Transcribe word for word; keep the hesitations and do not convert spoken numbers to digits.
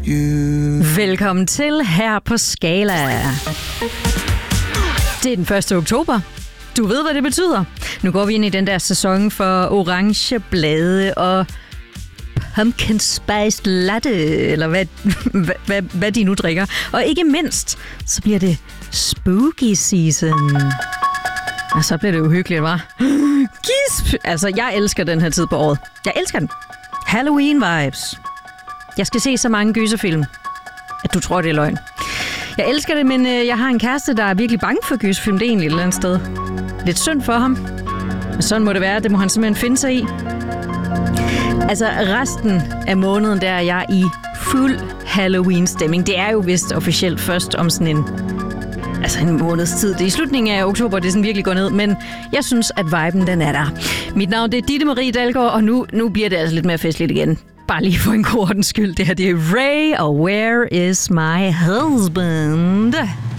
you. Velkommen til her på Skala. Det er den første oktober. Du ved, hvad det betyder. Nu går vi ind i den der sæson for orange blade og pumpkin spiced latte, eller hvad, hvad, hvad, hvad de nu drikker. Og ikke mindst, så bliver det spooky season. Og så bliver det uhyggeligt, hva'? Gisp! Altså, jeg elsker den her tid på året. Jeg elsker den. Halloween-vibes. Jeg skal se så mange gyserfilm, at du tror, det er løgn. Jeg elsker det, men øh, jeg har en kæreste, der er virkelig bange for gyserfilm. Det er egentlig et eller andet sted. Lidt synd for ham. Men sådan må det være. Det må han simpelthen finde sig i. Altså, resten af måneden, der er jeg i fuld Halloween-stemning. Det er jo vist officielt først om sådan en... Altså en måneds tid. Det er i slutningen af oktober, det sådan virkelig går ned. Men jeg synes, at viben, den er der. Mit navn, det er Ditte Marie Dalgaard, og nu, nu bliver det altså lidt mere festligt igen. Bare lige for en god ordens skyld. Det her, det er Ray, og Where is my husband?